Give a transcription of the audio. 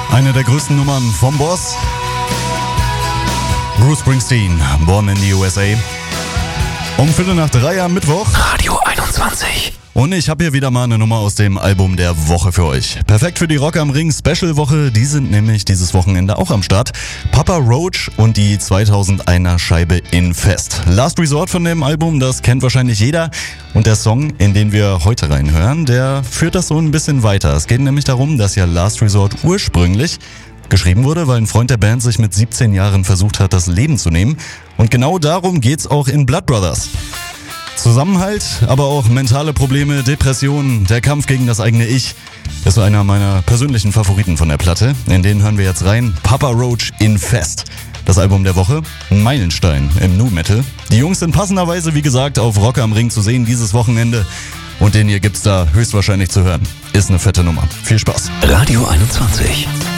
Eine der größten Nummern vom Boss. Bruce Springsteen, Born in the USA. Um 2:45 am Mittwoch. Radio 21. Und ich habe hier wieder mal eine Nummer aus dem Album der Woche für euch. Perfekt für die Rock am Ring Special-Woche. Die sind nämlich dieses Wochenende auch am Start. Papa Roach und die 2001er Scheibe Infest. Last Resort von dem Album, das kennt wahrscheinlich jeder. Und der Song, in den wir heute reinhören, der führt das so ein bisschen weiter. Es geht nämlich darum, dass ja Last Resort ursprünglich geschrieben wurde, weil ein Freund der Band sich mit 17 Jahren versucht hat, das Leben zu nehmen. Und genau darum geht's auch in Blood Brothers. Zusammenhalt, aber auch mentale Probleme, Depressionen, der Kampf gegen das eigene Ich ist so einer meiner persönlichen Favoriten von der Platte. In den hören wir jetzt rein. Papa Roach Infest. Das Album der Woche, ein Meilenstein im Nu Metal. Die Jungs sind passenderweise, wie gesagt, auf Rock am Ring zu sehen dieses Wochenende. Und den hier gibt's da höchstwahrscheinlich zu hören. Ist eine fette Nummer. Viel Spaß. Radio 21.